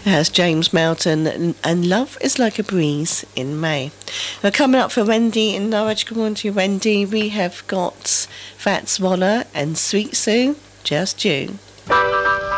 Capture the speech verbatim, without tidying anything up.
That's James Melton, and, and Love is Like a Breeze in May. Now, coming up for Wendy in Norwich, good morning to you, Wendy. We have got Fats Waller and Sweet Sue, Just You.